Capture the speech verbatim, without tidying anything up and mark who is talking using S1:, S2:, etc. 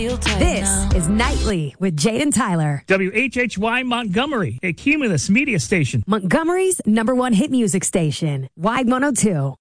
S1: This is Nightly with Jade and Tyler.
S2: W H H Y Montgomery, a Cumulus media station.
S1: Montgomery's number one hit music station, Y one oh two.